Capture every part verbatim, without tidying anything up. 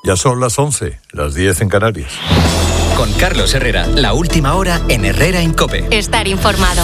Ya son las once, las diez en Canarias. Con Carlos Herrera, la última hora en Herrera en COPE. Estar informado.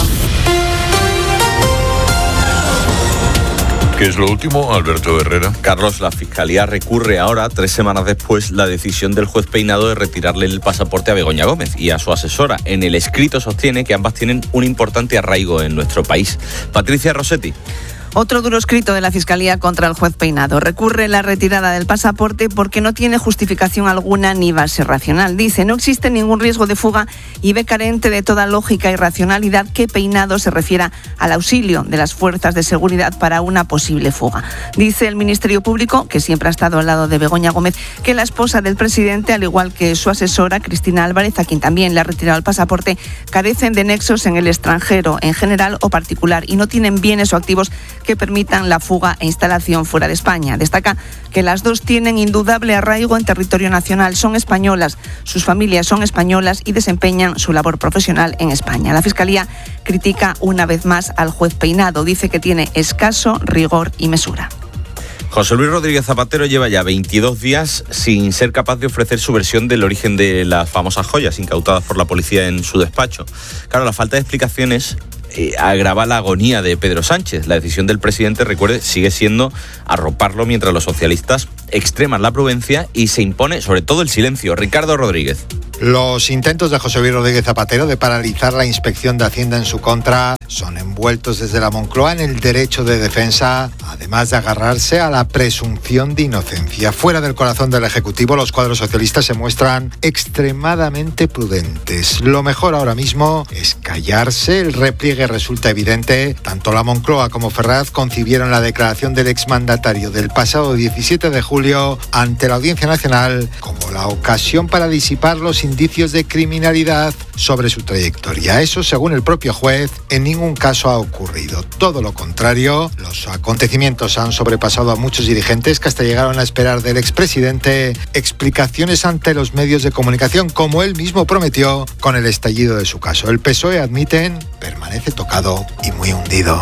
¿Qué es lo último, Alberto Herrera? Carlos, la Fiscalía recurre ahora, tres semanas después, la decisión del juez Peinado de retirarle el pasaporte a Begoña Gómez y a su asesora. En el escrito sostiene que ambas tienen un importante arraigo en nuestro país. Patricia Rossetti. Otro duro escrito de la Fiscalía contra el juez Peinado. Recurre la retirada del pasaporte porque no tiene justificación alguna ni base racional. Dice, no existe ningún riesgo de fuga y ve carente de toda lógica y racionalidad que Peinado se refiera al auxilio de las fuerzas de seguridad para una posible fuga. Dice el Ministerio Público, que siempre ha estado al lado de Begoña Gómez, que la esposa del presidente, al igual que su asesora, Cristina Álvarez, a quien también le ha retirado el pasaporte, carecen de nexos en el extranjero, en general o particular, y no tienen bienes o activos que permitan la fuga e instalación fuera de España. Destaca que las dos tienen indudable arraigo en territorio nacional, son españolas, sus familias son españolas y desempeñan su labor profesional en España. La Fiscalía critica una vez más al juez Peinado, dice que tiene escaso rigor y mesura. José Luis Rodríguez Zapatero lleva ya veintidós días sin ser capaz de ofrecer su versión del origen de las famosas joyas incautadas por la policía en su despacho. Claro, la falta de explicaciones eh, agrava la agonía de Pedro Sánchez. La decisión del presidente, recuerde, sigue siendo arroparlo mientras los socialistas extreman la prudencia y se impone sobre todo el silencio. Ricardo Rodríguez. Los intentos de José Luis Rodríguez Zapatero de paralizar la inspección de Hacienda en su contra son envueltos desde la Moncloa en el derecho de defensa, además de agarrarse a la presunción de inocencia. Fuera del corazón del Ejecutivo, los cuadros socialistas se muestran extremadamente prudentes. Lo mejor ahora mismo es callarse. El repliegue resulta evidente. Tanto la Moncloa como Ferraz concibieron la declaración del exmandatario del pasado diecisiete de julio ante la Audiencia Nacional como la ocasión para disipar los indicios de criminalidad sobre su trayectoria. Eso, según el propio juez, en ningún caso ha ocurrido. Todo lo contrario, los acontecimientos han sobrepasado a muchos dirigentes que hasta llegaron a esperar del expresidente explicaciones ante los medios de comunicación, como él mismo prometió con el estallido de su caso. El P S O E, admiten, permanece tocado y muy hundido.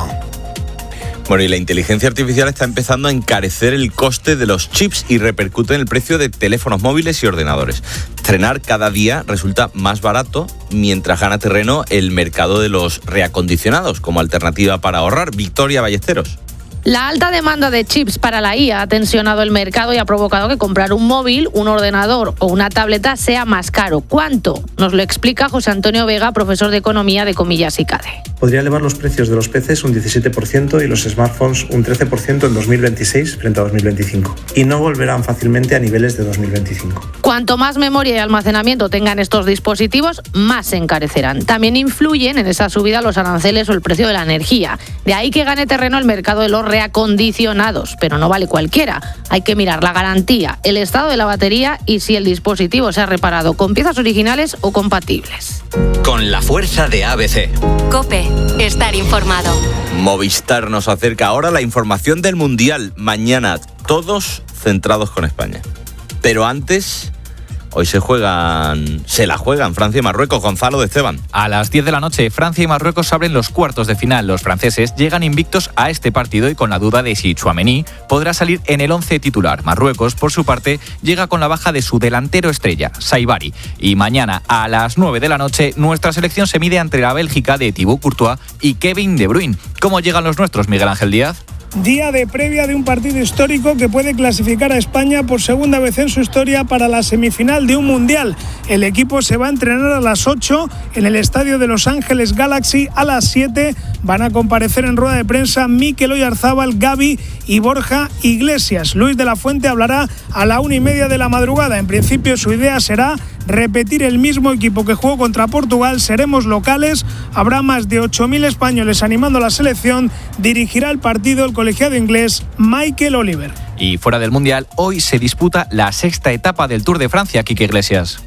Bueno, y la inteligencia artificial está empezando a encarecer el coste de los chips y repercute en el precio de teléfonos móviles y ordenadores. Estrenar cada día resulta más barato mientras gana terreno el mercado de los reacondicionados como alternativa para ahorrar. Victoria Ballesteros. La alta demanda de chips para la I A ha tensionado el mercado y ha provocado que comprar un móvil, un ordenador o una tableta sea más caro. ¿Cuánto? Nos lo explica José Antonio Vega, profesor de Economía de Comillas y CADE. Podría elevar los precios de los P Cs un diecisiete por ciento y los smartphones un trece por ciento en dos mil veintiséis frente a dos mil veinticinco. Y no volverán fácilmente a niveles de dos mil veinticinco. Cuanto más memoria y almacenamiento tengan estos dispositivos, más se encarecerán. También influyen en esa subida los aranceles o el precio de la energía. De ahí que gane terreno el mercado de los reacondicionados, pero no vale cualquiera. Hay que mirar la garantía, el estado de la batería y si el dispositivo se ha reparado con piezas originales o compatibles. Con la fuerza de A B C. COPE, estar informado. Movistar nos acerca ahora la información del Mundial. Mañana todos centrados con España. Pero antes, hoy se juegan, se la juegan Francia y Marruecos. Gonzalo de Esteban. A las diez de la noche, Francia y Marruecos abren los cuartos de final. Los franceses llegan invictos a este partido y con la duda de si Tchouaméni podrá salir en el once titular. Marruecos, por su parte, llega con la baja de su delantero estrella, Saibari. Y mañana, a las nueve de la noche, nuestra selección se mide ante la Bélgica de Thibaut Courtois y Kevin De Bruyne. ¿Cómo llegan los nuestros, Miguel Ángel Díaz? Día de previa de un partido histórico que puede clasificar a España por segunda vez en su historia para la semifinal de un mundial. El equipo se va a entrenar a las ocho en el estadio de Los Ángeles Galaxy. A las siete van a comparecer en rueda de prensa Mikel Oyarzábal, Gavi y Borja Iglesias. Luis de la Fuente hablará a la una y media de la madrugada. En principio su idea será repetir el mismo equipo que jugó contra Portugal. Seremos locales, habrá más de ocho mil españoles animando a la selección. Dirigirá el partido el colegiado inglés Michael Oliver. Y fuera del Mundial, hoy se disputa la sexta etapa del Tour de Francia, Quique Iglesias.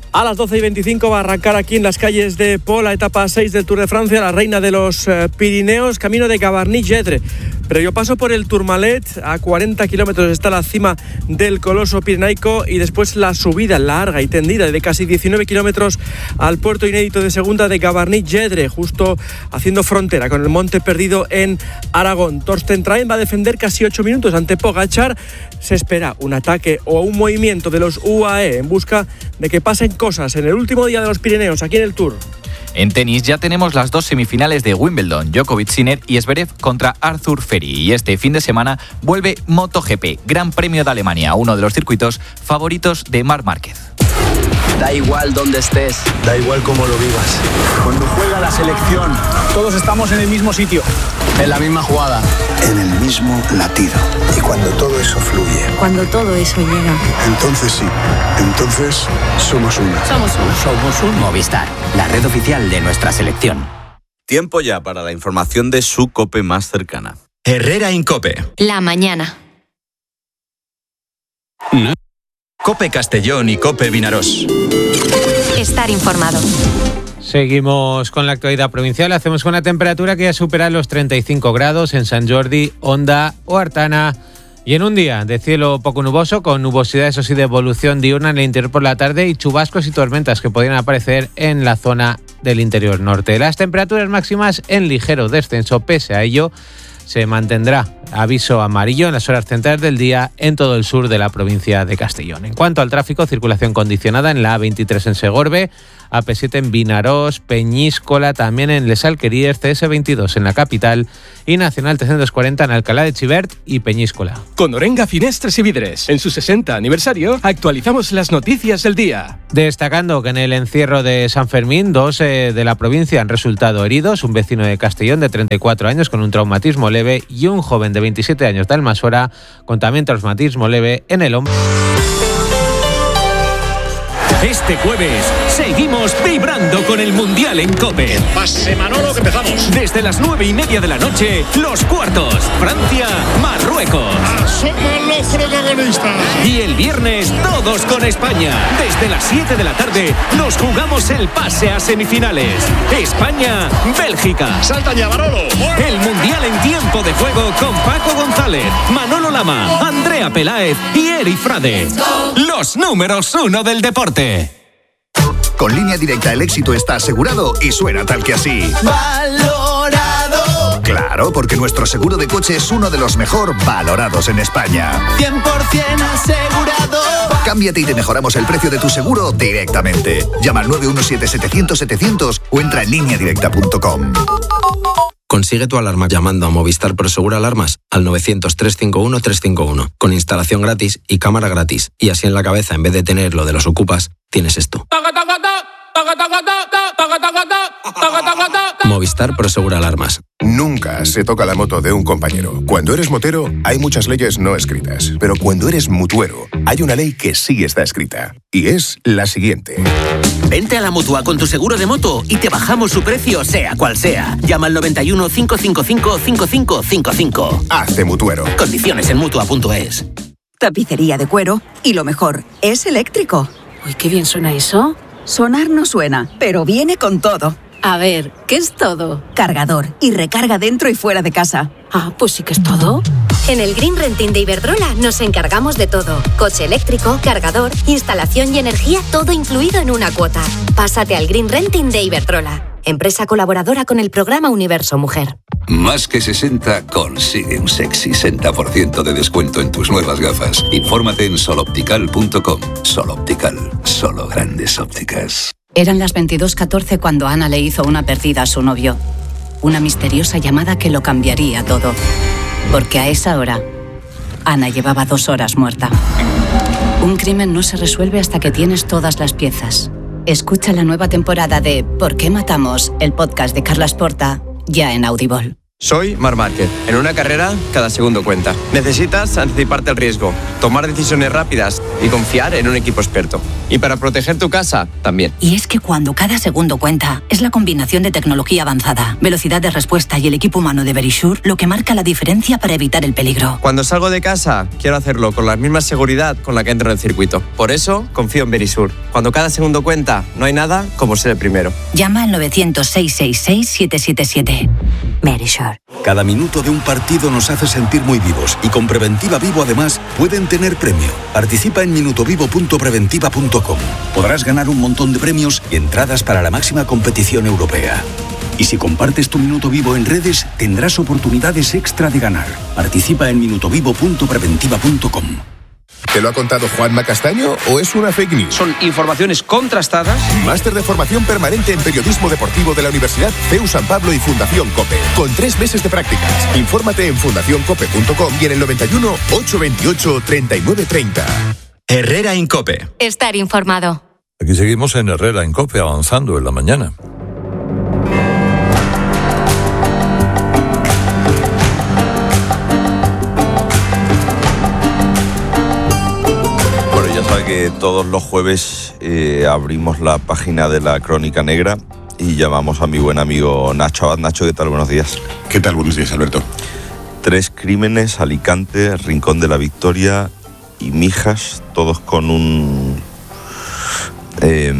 A las doce y veinticinco va a arrancar aquí en las calles de Pau la etapa seis del Tour de Francia, la reina de los eh, Pirineos, camino de Gavarnie-Gedre. Pero yo paso por el Tourmalet, a cuarenta kilómetros está la cima del coloso pirenaico y después la subida larga y tendida de casi diecinueve kilómetros al puerto inédito de segunda de Gavarnie-Gedre, justo haciendo frontera con el Monte Perdido en Aragón. Torsten Traen va a defender casi ocho minutos ante Pogačar. Se espera un ataque o un movimiento de los U A E en busca de que pasen cosas en el último día de los Pirineos aquí en el Tour. En tenis ya tenemos las dos semifinales de Wimbledon, Djokovic-Sinner y Zverev contra Arthur Ferry. Y este fin de semana vuelve MotoGP, Gran Premio de Alemania, uno de los circuitos favoritos de Marc Márquez. Da igual dónde estés, da igual cómo lo vivas. Cuando juega la selección, todos estamos en el mismo sitio, en la misma jugada, en el mismo latido. Y cuando todo eso fluye, cuando todo eso llega, entonces sí, entonces somos uno. Somos uno. Somos un Movistar, la red oficial de nuestra selección. Tiempo ya para la información de su COPE más cercana. Herrera Incope. La mañana. ¿No? COPE Castellón y COPE Vinarós. Estar informado. Seguimos con la actualidad provincial. Hacemos con una temperatura que ya supera los treinta y cinco grados en Sant Jordi, Onda o Artana. Y en un día de cielo poco nuboso, con nubosidad, eso sí, de evolución diurna en el interior por la tarde y chubascos y tormentas que podrían aparecer en la zona del interior norte. Las temperaturas máximas en ligero descenso. Pese a ello, se mantendrá aviso amarillo en las horas centrales del día en todo el sur de la provincia de Castellón. En cuanto al tráfico, circulación condicionada en la A veintitrés en Segorbe, A P siete en Vinarós, Peñíscola, también en Les Alqueríes, C S veintidós en la capital y Nacional trescientos cuarenta en Alcalá de Xivert y Peñíscola. Con Orenga Finestres y Vidres, en su sesenta aniversario, actualizamos las noticias del día. Destacando que en el encierro de San Fermín, dos eh, de la provincia han resultado heridos, un vecino de Castellón de treinta y cuatro años con un traumatismo leve y un joven de veintisiete años de Almasora con también traumatismo leve en el hombro. Este jueves seguimos vibrando con el Mundial en COPE. Pase Manolo, que empezamos. Desde las nueve y media de la noche, los cuartos. Francia, Marruecos. Asoman los protagonistas. Y el viernes, todos con España. Desde las siete de la tarde, nos jugamos el pase a semifinales. España, Bélgica. Salta ya, Manolo. El Mundial en tiempo de juego con Paco González, Manolo Lama, Andrea Peláez y Eri Frade. Los números uno del deporte. Con Línea Directa el éxito está asegurado y suena tal que así. ¡Valorado! Claro, porque nuestro seguro de coche es uno de los mejor valorados en España. cien por ciento asegurado. Cámbiate y te mejoramos el precio de tu seguro directamente. Llama al nueve uno siete, setecientos, setecientos o entra en línea directa punto com. Consigue tu alarma llamando a Movistar Prosegur Alarmas al novecientos, trescientos cincuenta y uno, trescientos cincuenta y uno, con instalación gratis y cámara gratis. Y así en la cabeza, en vez de tener lo de los ocupas, tienes esto. Movistar Prosegur Alarmas. Nunca se toca la moto de un compañero. Cuando eres motero, hay muchas leyes no escritas. Pero cuando eres mutuero, hay una ley que sí está escrita. Y es la siguiente. Vente a la Mutua con tu seguro de moto y te bajamos su precio, sea cual sea. Llama al noventa y uno, cincuenta y cinco, cincuenta y cinco cincuenta y cinco. Hazte mutuero. Condiciones en mutua punto es. Tapicería de cuero y lo mejor, es eléctrico. Uy, qué bien suena eso. Sonar no suena, pero viene con todo. A ver, ¿qué es todo? Cargador y recarga dentro y fuera de casa. Ah, pues sí que es todo. En el Green Renting de Iberdrola nos encargamos de todo. Coche eléctrico, cargador, instalación y energía, todo incluido en una cuota. Pásate al Green Renting de Iberdrola, empresa colaboradora con el programa Universo Mujer. Más que sesenta, consigue un sexy sesenta por ciento de descuento en tus nuevas gafas. Infórmate en sol optical punto com. Sol Optical, solo grandes ópticas. Eran las veintidós catorce cuando Ana le hizo una perdida a su novio. Una misteriosa llamada que lo cambiaría todo. Porque a esa hora, Ana llevaba dos horas muerta. Un crimen no se resuelve hasta que tienes todas las piezas. Escucha la nueva temporada de ¿Por qué matamos?, el podcast de Carlas Porta, ya en Audible. Soy Marc Márquez. En una carrera, cada segundo cuenta. Necesitas anticiparte al riesgo, tomar decisiones rápidas y confiar en un equipo experto. Y para proteger tu casa, también. Y es que cuando cada segundo cuenta, es la combinación de tecnología avanzada, velocidad de respuesta y el equipo humano de Verisure lo que marca la diferencia para evitar el peligro. Cuando salgo de casa, quiero hacerlo con la misma seguridad con la que entro en el circuito. Por eso, confío en Verisure. Cuando cada segundo cuenta, no hay nada como ser el primero. Llama al novecientos, seiscientos sesenta y seis, siete siete siete. Verisure. Cada minuto de un partido nos hace sentir muy vivos y con Preventiva Vivo además pueden tener premio. Participa en minutovivo punto preventiva punto com. Podrás ganar un montón de premios y entradas para la máxima competición europea. Y si compartes tu minuto vivo en redes, tendrás oportunidades extra de ganar. Participa en minutovivo punto preventiva punto com. ¿Te lo ha contado Juanma Castaño o es una fake news? Son informaciones contrastadas. Máster de formación permanente en periodismo deportivo de la Universidad C E U San Pablo y Fundación COPE. Con tres meses de prácticas. Infórmate en fundación cope punto com y en el noventa y uno, ochocientos veintiocho, treinta y nueve treinta. Herrera en COPE. Estar informado. Aquí seguimos en Herrera en COPE, avanzando en la mañana. Que todos los jueves eh, abrimos la página de la Crónica Negra y llamamos a mi buen amigo Nacho Abad. Nacho, ¿qué tal? Buenos días. ¿Qué tal? Buenos días, Alberto. Tres crímenes, Alicante, Rincón de la Victoria y Mijas, todos con un eh,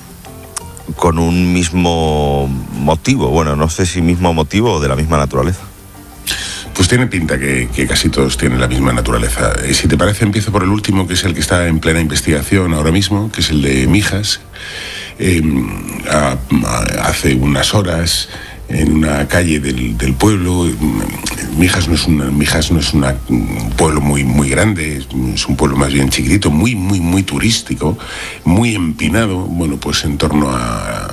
con un mismo motivo. Bueno, no sé si mismo motivo o de la misma naturaleza. Pues tiene pinta que, que casi todos tienen la misma naturaleza. Y si te parece, empiezo por el último, que es el que está en plena investigación ahora mismo, que es el de Mijas. Eh, a, a, hace unas horas, en una calle del, del pueblo, Mijas no es una, Mijas no es una, un pueblo muy, muy grande, es un pueblo más bien chiquitito, muy, muy, muy turístico, muy empinado. Bueno, pues en torno a,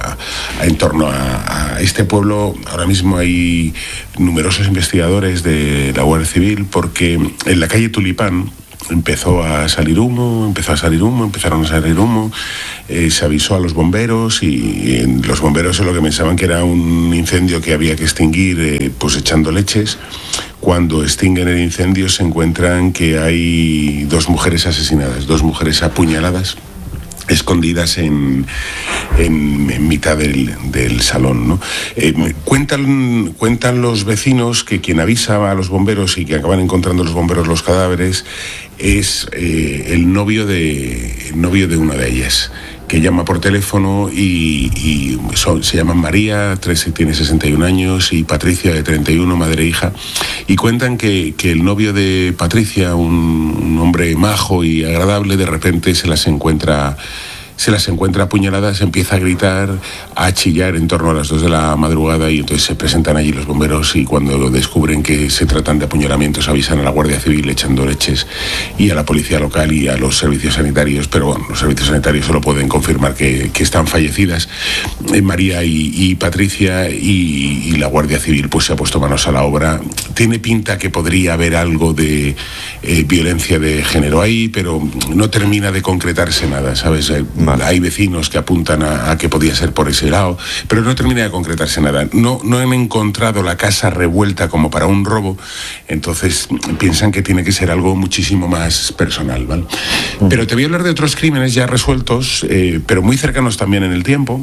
a en torno a, a este pueblo ahora mismo hay numerosos investigadores de la Guardia Civil, porque en la calle Tulipán empezó a salir humo, empezó a salir humo, empezaron a salir humo, eh, se avisó a los bomberos y, y los bomberos lo que pensaban que era un incendio que había que extinguir eh, pues echando leches. Cuando extinguen el incendio se encuentran que hay dos mujeres asesinadas, dos mujeres apuñaladas, escondidas en, en, en mitad del, del salón, ¿no? Eh, cuentan, cuentan los vecinos que quien avisa a los bomberos y que acaban encontrando los bomberos los cadáveres es eh, el novio de el novio de una de ellas, que llama por teléfono y, y son, se llaman María, tiene sesenta y un años, y Patricia, de treinta y uno, madre e hija, y cuentan que, que el novio de Patricia, un, un hombre majo y agradable, de repente se las encuentra se las encuentra apuñaladas, empieza a gritar, a chillar en torno a las dos de la madrugada, y entonces se presentan allí los bomberos, y cuando lo descubren que se tratan de apuñalamientos avisan a la Guardia Civil echando leches y a la policía local y a los servicios sanitarios, pero bueno, los servicios sanitarios solo pueden confirmar que, que están fallecidas eh, María y, y Patricia, y, y la Guardia Civil pues se ha puesto manos a la obra. Tiene pinta que podría haber algo de eh, violencia de género ahí, pero no termina de concretarse nada, ¿sabes? Eh, Hay vecinos que apuntan a, a que podía ser por ese lado, pero no termina de concretarse nada. No, no han encontrado la casa revuelta como para un robo, entonces piensan que tiene que ser algo muchísimo más personal, ¿vale? Mm. Pero te voy a hablar de otros crímenes ya resueltos, eh, pero muy cercanos también en el tiempo.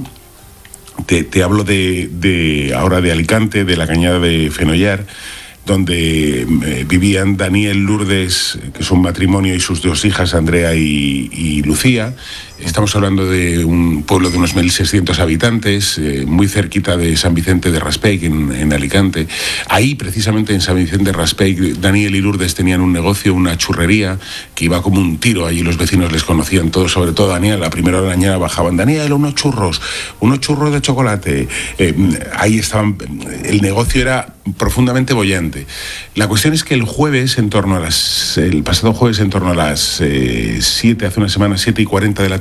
Te, te hablo de, de ahora de Alicante, de la Cañada de Fenollar, donde eh, vivían Daniel Lourdes, que es un matrimonio, y sus dos hijas, Andrea y, y Lucía. Estamos hablando de un pueblo de unos mil seiscientos habitantes, eh, muy cerquita de San Vicente de Raspeig, en, en Alicante. Ahí, precisamente en San Vicente de Raspeig, Daniel y Lourdes tenían un negocio, una churrería, que iba como un tiro. Allí los vecinos les conocían todos, sobre todo Daniel. A primera hora de la mañana bajaban: Daniel, unos churros, unos churros de chocolate. Eh, ahí estaban, el negocio era profundamente bollante. La cuestión es que el jueves, en torno a las, el pasado jueves, en torno a las siete, eh, hace una semana, siete y cuarenta de la tarde,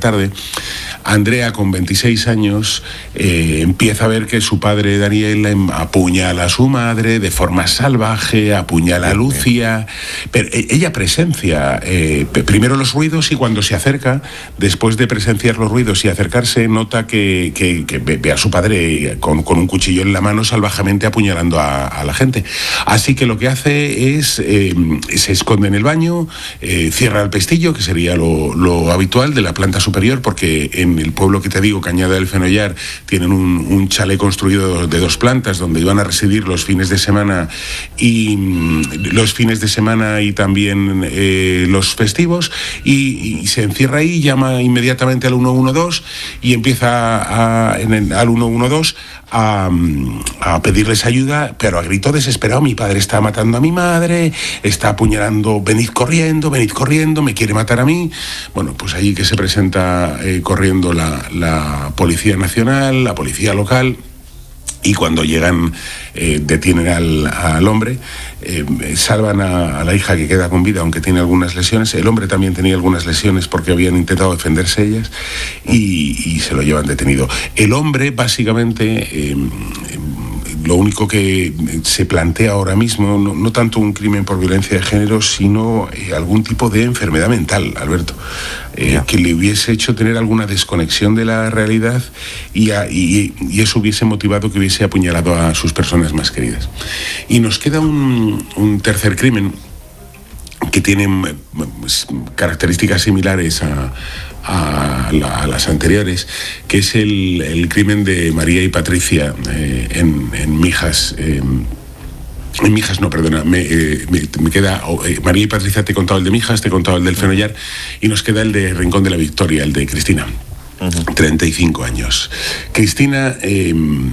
tarde, Andrea, con veintiséis años, eh, empieza a ver que su padre Daniel apuñala a su madre de forma salvaje, apuñala a Lucia, pero ella presencia eh, primero los ruidos y cuando se acerca, después de presenciar los ruidos y acercarse, nota que, que, que ve a su padre con, con un cuchillo en la mano salvajemente apuñalando a, a la gente. Así que lo que hace es, eh, se esconde en el baño, eh, cierra el pestillo, que sería lo, lo habitual de la planta superior, porque en el pueblo que te digo, Cañada del Fenollar, tienen un, un chalet construido de dos plantas donde iban a residir los fines de semana y los fines de semana y también eh, los festivos, y, y se encierra ahí, llama inmediatamente al uno uno dos y empieza a, en el, al uno uno dos a, a pedirles ayuda, pero a grito desesperado: mi padre está matando a mi madre, está apuñalando, venid corriendo, venid corriendo, me quiere matar a mí. Bueno, pues allí que se presenta eh, corriendo la, la Policía Nacional, la Policía Local, y cuando llegan eh, detienen al, al hombre, eh, salvan a, a la hija, que queda con vida aunque tiene algunas lesiones. El hombre también tenía algunas lesiones porque habían intentado defenderse ellas, y, y se lo llevan detenido. El hombre básicamente eh, lo único que se plantea ahora mismo, no, no tanto un crimen por violencia de género, sino eh, algún tipo de enfermedad mental, Alberto, eh, que le hubiese hecho tener alguna desconexión de la realidad y, a, y, y eso hubiese motivado que hubiese apuñalado a sus personas más queridas. Y nos queda un, un tercer crimen que tiene características similares a A, la, a las anteriores, que es el, el crimen de María y Patricia eh, en, en Mijas. Eh, en Mijas, no, perdona, me, eh, me, me queda eh, María y Patricia. Te he contado el de Mijas, te he contado el del Fenollar, y nos queda el de Rincón de la Victoria, el de Cristina. Uh-huh. treinta y cinco años. Cristina eh,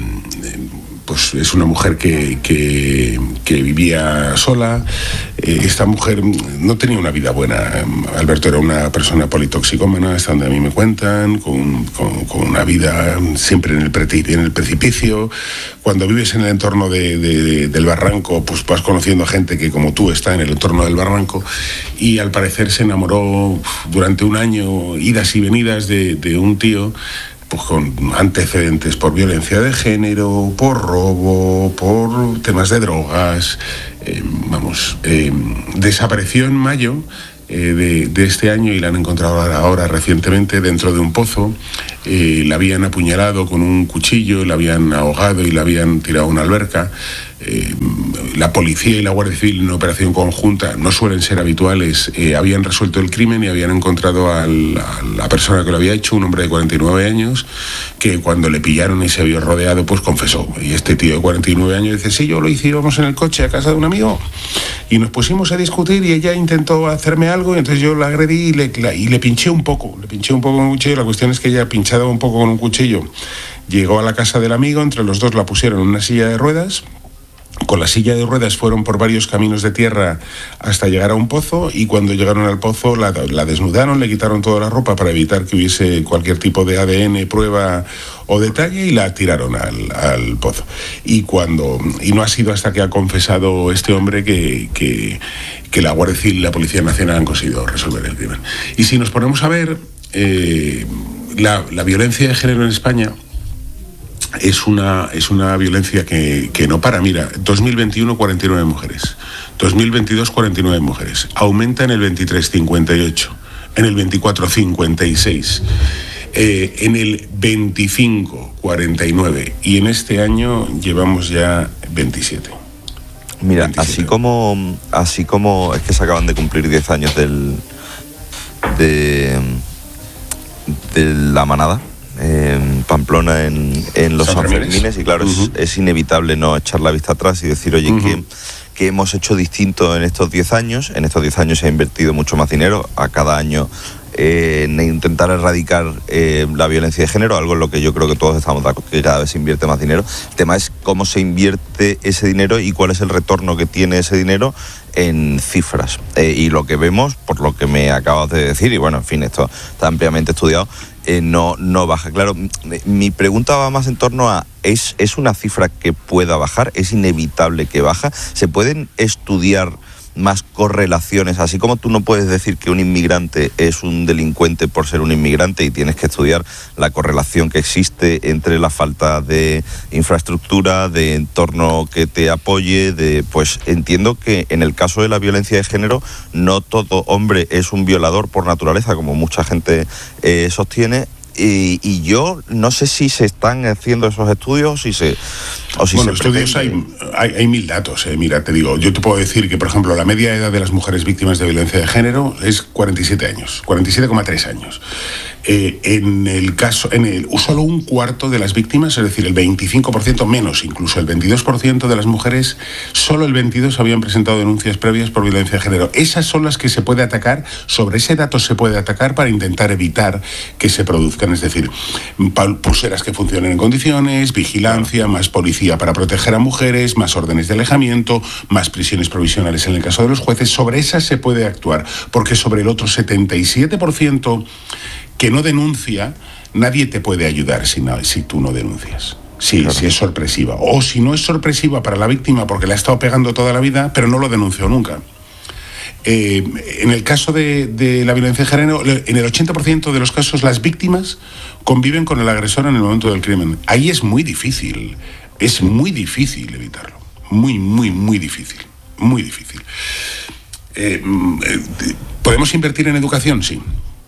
pues es una mujer que, que, que vivía sola. Eh, esta mujer no tenía una vida buena. Alberto era una persona politoxicómana, hasta donde a mí me cuentan, con, con, con una vida siempre en el, pre, en el precipicio. Cuando vives en el entorno de, de, de, del barranco, pues vas conociendo a gente que, como tú, está en el entorno del barranco, y al parecer se enamoró durante un año, idas y venidas, de, de un tío pues con antecedentes por violencia de género, por robo, por temas de drogas. Eh, vamos, eh, desapareció en mayo eh, de, de este año y la han encontrado ahora, ahora recientemente dentro de un pozo. Eh, la habían apuñalado con un cuchillo, la habían ahogado y la habían tirado a una alberca. Eh, la policía y la Guardia Civil, en una operación conjunta, no suelen ser habituales, eh, habían resuelto el crimen y habían encontrado al, a la persona que lo había hecho, un hombre de cuarenta y nueve años, que cuando le pillaron y se vio rodeado, pues confesó. Y este tío de cuarenta y nueve años dice: sí, yo lo hice, íbamos en el coche a casa de un amigo y nos pusimos a discutir y ella intentó hacerme algo, y entonces yo la agredí y le, la, y le pinché un poco, le pinché un poco con un cuchillo. La cuestión es que ella, pinchada un poco con un cuchillo, llegó a la casa del amigo, entre los dos la pusieron en una silla de ruedas. Con la silla de ruedas fueron por varios caminos de tierra hasta llegar a un pozo, y cuando llegaron al pozo la, la desnudaron, le quitaron toda la ropa para evitar que hubiese cualquier tipo de A D N, prueba o detalle, y la tiraron al, al pozo. Y cuando y no ha sido hasta que ha confesado este hombre que, que, que la Guardia Civil y la Policía Nacional han conseguido resolver el crimen. Y si nos ponemos a ver, eh, la, la violencia de género en España es una, es una violencia que, que no para. Mira, dos mil veintiuno, cuarenta y nueve mujeres. dos mil veintidós, cuarenta y nueve mujeres. Aumenta en el veintitrés, cincuenta y ocho. En el veinticuatro, cincuenta y seis. Eh, en el veinticinco, cuarenta y nueve. Y en este año llevamos ya veintisiete. Mira, veintisiete. así como así como es que se acaban de cumplir diez años del de, de la manada en Pamplona, en, en los Sanfermines, y claro, uh-huh. es, es inevitable no echar la vista atrás y decir, oye, uh-huh. ¿qué, qué hemos hecho distinto en estos diez años? En estos diez años se ha invertido mucho más dinero a cada año eh, en intentar erradicar eh, la violencia de género, algo en lo que yo creo que todos estamos de acuerdo, que cada vez se invierte más dinero. El tema es cómo se invierte ese dinero y cuál es el retorno que tiene ese dinero en cifras. Eh, y lo que vemos, por lo que me acabas de decir, y bueno, en fin, esto está ampliamente estudiado, Eh, no, no baja. Claro, mi pregunta va más en torno a, ¿es, ¿es una cifra que pueda bajar? ¿Es inevitable que baja? ¿Se pueden estudiar más correlaciones, así como tú no puedes decir que un inmigrante es un delincuente por ser un inmigrante y tienes que estudiar la correlación que existe entre la falta de infraestructura, de entorno que te apoye, de pues entiendo que en el caso de la violencia de género no todo hombre es un violador por naturaleza, como mucha gente eh, sostiene. Y, y yo no sé si se están haciendo esos estudios si se, o si bueno, se estudios hay, hay, hay mil datos. Eh. Mira, te digo, yo te puedo decir que, por ejemplo, la media edad de las mujeres víctimas de violencia de género es cuarenta y siete años, cuarenta y siete coma tres años. Eh, en el caso, en el solo un cuarto de las víctimas, es decir, el veinticinco por ciento menos, incluso el veintidós por ciento de las mujeres, solo el veintidós por ciento habían presentado denuncias previas por violencia de género. Esas son las que se puede atacar, sobre ese dato se puede atacar para intentar evitar que se produzcan, es decir, pulseras que funcionen en condiciones, vigilancia, más policía para proteger a mujeres, más órdenes de alejamiento, más prisiones provisionales en el caso de los jueces. Sobre esas se puede actuar, porque sobre el otro setenta y siete por ciento que no denuncia, nadie te puede ayudar si, no, si tú no denuncias. Sí, claro. Si es sorpresiva. O si no es sorpresiva para la víctima porque le ha estado pegando toda la vida, pero no lo denunció nunca. Eh, en el caso de, de la violencia de género, en el ochenta por ciento de los casos las víctimas conviven con el agresor en el momento del crimen. Ahí es muy difícil, es muy difícil evitarlo. Muy, muy, muy difícil. Muy difícil. Eh, eh, ¿Podemos invertir en educación? Sí.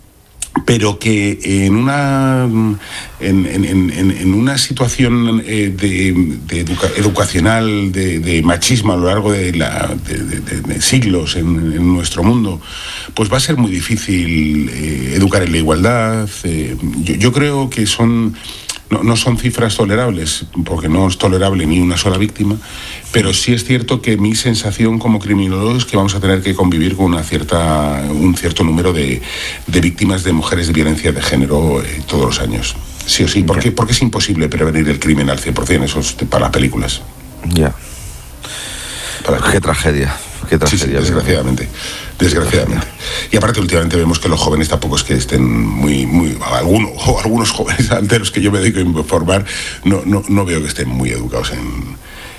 Pero que en una en, en, en, en una situación eh, de, de educa, educacional de, de machismo a lo largo de, la, de, de, de siglos en, en nuestro mundo, pues va a ser muy difícil eh, educar en la igualdad. Eh, yo, yo creo que son no, no son cifras tolerables, porque no es tolerable ni una sola víctima, pero sí es cierto que mi sensación como criminólogo es que vamos a tener que convivir con una cierta, un cierto número de, de víctimas de mujeres de violencia de género eh, todos los años. Sí o sí, porque, porque es imposible prevenir el crimen al cien por ciento, eso es para las películas. Ya. Para qué tragedia. Qué tragedia. Sí, sí, desgraciadamente. Desgraciadamente. Y aparte últimamente vemos que los jóvenes tampoco es que estén muy, muy, algunos, o algunos jóvenes ante los que yo me dedico a informar, no, no, no veo que estén muy educados en,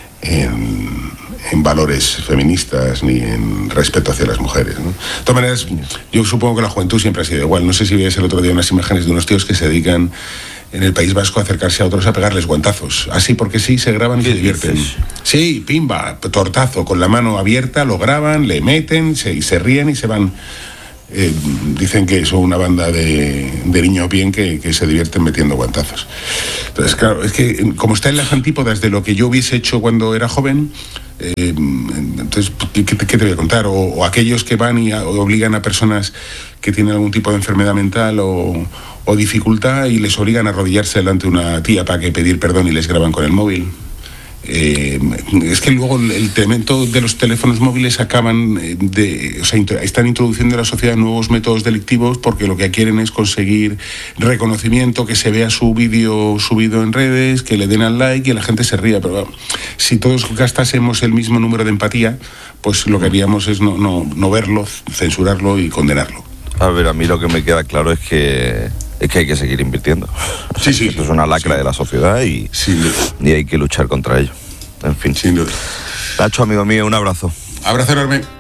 en, en valores feministas ni en respeto hacia las mujeres, ¿no? De todas maneras, yo supongo que la juventud siempre ha sido igual. No sé si veías el otro día unas imágenes de unos tíos que se dedican en el País Vasco a acercarse a otros a pegarles guantazos. Así porque sí, se graban y se divierten. Dices? Sí, pimba, tortazo, con la mano abierta, lo graban, le meten se, y se ríen y se van. Eh, dicen que son una banda de, de niños bien que, que se divierten metiendo guantazos. Entonces, claro, es que como está en las antípodas de lo que yo hubiese hecho cuando era joven, eh, entonces, ¿qué, qué te voy a contar? O, o aquellos que van y a, obligan a personas que tienen algún tipo de enfermedad mental o, o dificultad y les obligan a arrodillarse delante de una tía para que pedir perdón y les graban con el móvil. Eh, es que luego el elemento de los teléfonos móviles acaban de, o sea, están introduciendo en la sociedad nuevos métodos delictivos porque lo que quieren es conseguir reconocimiento, que se vea su vídeo subido en redes, que le den al like y la gente se ría. Pero bueno, si todos gastásemos el mismo número de empatía, pues lo que haríamos es no, no, no verlo, censurarlo y condenarlo. A ver, a mí lo que me queda claro es que es que hay que seguir invirtiendo. Sí, sí. Esto es una lacra sí. de la sociedad y, sí. y hay que luchar contra ello. En fin. Sin duda. Nacho, amigo mío, un abrazo. Abrazo enorme.